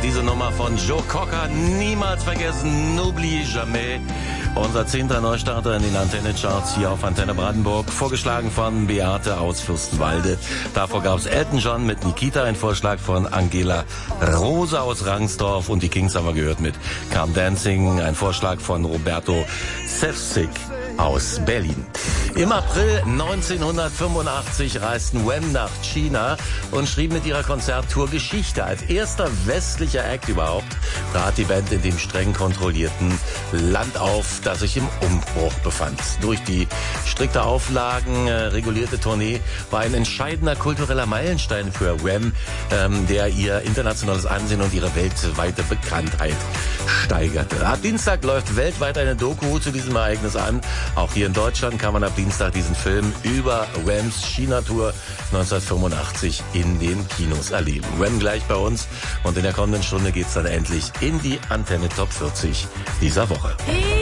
diese Nummer von Joe Cocker niemals vergessen. N'oublie jamais. Unser 10. Neustarter in den Antenne-Charts hier auf Antenne Brandenburg. Vorgeschlagen von Beate aus Fürstenwalde. Davor gab es Elton John mit Nikita, ein Vorschlag von Angela Rose aus Rangsdorf. Und die Kings haben wir gehört mit Come Dancing, ein Vorschlag von Roberto Sefcik aus Berlin. Im April 1985 reisten Wham nach China und schrieben mit ihrer Konzerttour Geschichte. Als erster westlicher Act überhaupt trat die Band in dem streng kontrollierten Land auf, das sich im Umbruch befand. Durch die strikte Auflagen regulierte Tournee war ein entscheidender kultureller Meilenstein für Wham, der ihr internationales Ansehen und ihre weltweite Bekanntheit steigerte. Ab Dienstag läuft weltweit eine Doku zu diesem Ereignis an. Auch hier in Deutschland kann man ab Dienstag diesen Film über Whams China-Tour 1985 in den Kinos erleben. Wham gleich bei uns und in der kommenden Stunde geht's dann endlich in die Antenne Top 40 dieser Woche.